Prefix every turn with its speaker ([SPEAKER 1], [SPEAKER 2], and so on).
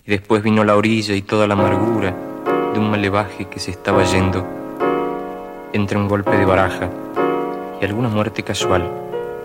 [SPEAKER 1] y después vino la orilla y toda la amargura de un malevaje que se estaba yendo entre un golpe de baraja y alguna muerte casual.